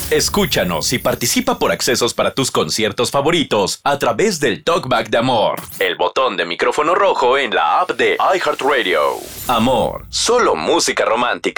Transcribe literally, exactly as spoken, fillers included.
Escúchanos y participa por accesos para tus conciertos favoritos a través del Talkback de Amor, el botón de micrófono rojo en la app de iHeartRadio. Amor, solo música romántica.